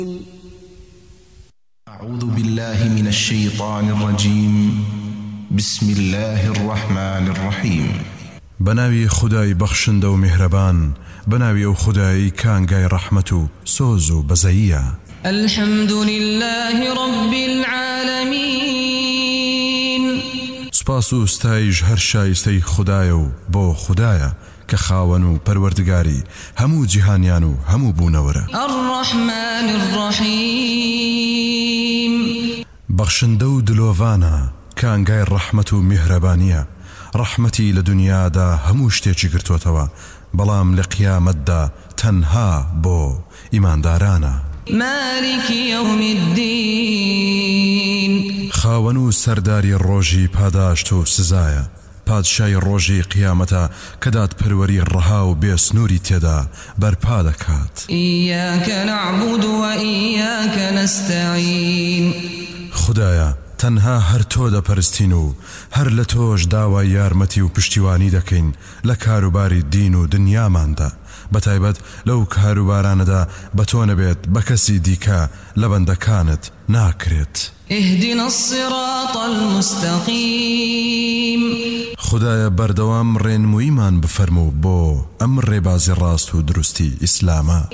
أعوذ بالله من الشيطان الرجيم. بسم الله الرحمن الرحيم. بناوي خداي بخشند و مهربان، بناوي او خداي كانغاي رحمتو سوزو بزايا. الحمد لله رب العالمين. سپاسو ستایج هر شایسته خدایو بو خدایا که خاونو پروردگاری همو جهانیانو همو بونوره. الرحمن الرحیم. بخشندو دلووانا کانگای رحمت و مهربانیه. رحمتی لدنیا دا همو شتێکی گرتوتەوە، بەڵام لە قیامەت دا تەنها بۆ ئیماندارانە. مالك يوم الدين. خاوەن و سەرداری ڕۆژی پاداشت و سزایە، پادشای ڕۆژی قیامەتە کە دادپەروەری ڕەها و بێسنووری تێدا بەرپا دەکات. إياك نعبد وإياك نستعين. خدایە تەنها هەر تۆ دەپەرستین و هەر لە تۆش داوای یارمەتی و پشتیوانی دەکەین لە کاروباری دین و دنیاماندا، بەتایبەت لەو کاروبارانەدا بە تۆ نەبێت بە کەسی دیکە لە بەندەکانت ناکرێت. اهدنا الصراط المستقيم. خدایە بەردەوام ڕێنموویمان بفەرموو بۆ ئەم ڕێبازی ڕاست و دروستی ئیسلامە.